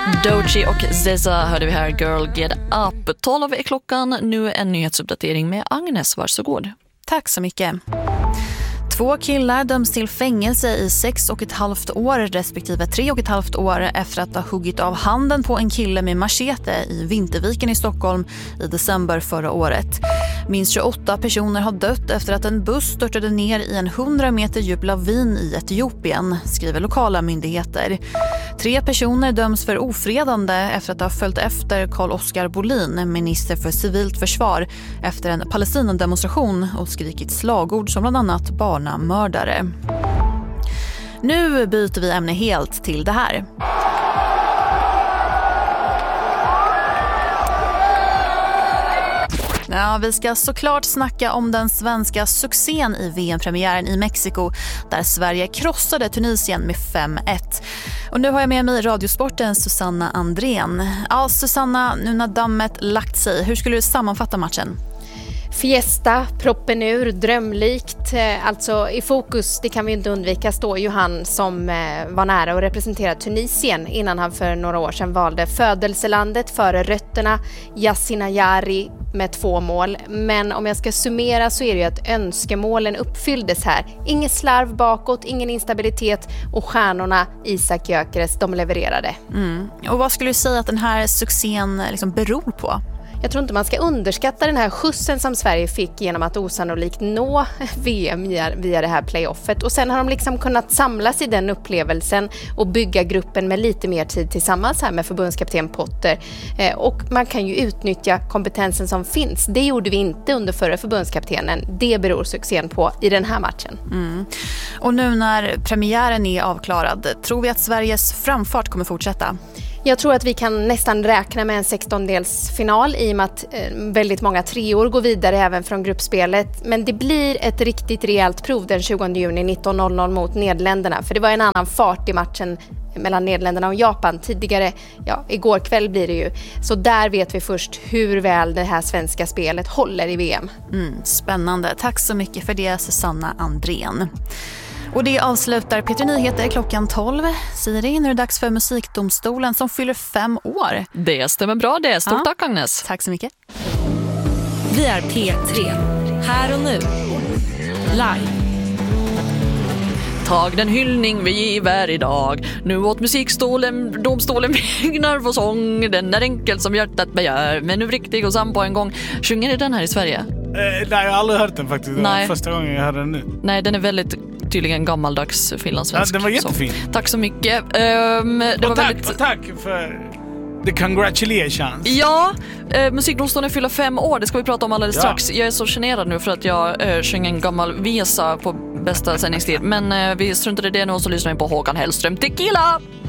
Doechii och Zeza hörde vi här, Girl Get Up. 12 är klockan, nu en nyhetsuppdatering med Agnes, varsågod. Tack så mycket. 2 killar döms till fängelse i 6,5 år respektive 3,5 år efter att ha huggit av handen på en kille med machete i Vinterviken i Stockholm i december förra året. Minst 28 personer har dött efter att en buss störtade ner i en 100 meter djup lavin i Etiopien, skriver lokala myndigheter. 3 personer döms för ofredande efter att ha följt efter Carl-Oskar Bolin, minister för civilt försvar, efter en Palestina-demonstration och skrikit slagord som bland annat barnamördare. Nu byter vi ämne helt till det här. Ja, vi ska såklart snacka om den svenska succén i VM-premiären i Mexiko där Sverige krossade Tunisien med 5-1. Och nu har jag med mig Radiosportens Susanna Andrén. Ja, Susanna, nu när dammet lagt sig, hur skulle du sammanfatta matchen? Fiesta, proppen ur, drömlikt, alltså i fokus, det kan vi inte undvika, står ju han som var nära att representera Tunisien innan han för några år sedan valde födelselandet före rötterna, Yassine Ayari med 2 mål. Men om jag ska summera så är det ju att önskemålen uppfylldes här. Ingen slarv bakåt, ingen instabilitet och stjärnorna Isak Gyökeres, de levererade. Och vad skulle du säga att den här succén liksom beror på? Jag tror inte man ska underskatta den här skjutsen som Sverige fick genom att osannolikt nå VM via det här playoffet. Och sen har de liksom kunnat samlas i den upplevelsen och bygga gruppen med lite mer tid tillsammans här med förbundskapten Potter. Och man kan ju utnyttja kompetensen som finns. Det gjorde vi inte under förra förbundskaptenen. Det beror succén på i den här matchen. Och nu när premiären är avklarad, tror vi att Sveriges framfart kommer fortsätta? Jag tror att vi kan nästan räkna med en 16-delsfinal i och med att väldigt många 3-år går vidare även från gruppspelet. Men det blir ett riktigt rejält prov den 20 juni 19.00 mot Nederländerna. För det var en annan fart i matchen mellan Nederländerna och Japan tidigare. Ja, igår kväll blir det ju. Så där vet vi först hur väl det här svenska spelet håller i VM. Spännande. Tack så mycket för det, Susanna Andrén. Och det avslutar P3 Nyheter klockan 12. Siri, nu är det dags för Musikdomstolen som fyller 5 år. Det stämmer bra det. Stort tack, Agnes. Tack så mycket. Vi är P3. Här och nu. Live. Tag den hyllning vi giver idag. Nu åt musikstolen, domstolen vignar på sång. Den är enkel som hjärtat begär, men nu riktig och sann på en gång. Sjunger ni den här i Sverige? Nej, jag har aldrig hört den faktiskt. Det var första gången jag hörde den nu. Nej, den är väldigt tydligen gammaldags finlandssvensk. Ja, den var jättefin. Så, tack så mycket. Och tack för the congratulations. Ja, musikdomstolen fyller 5 år. Det ska vi prata om alldeles strax. Jag är så generad nu för att jag sjöng en gammal visa på bästa sändningstid. Men vi struntar i det nu och så lyssnar vi på Håkan Hellström. Tequila!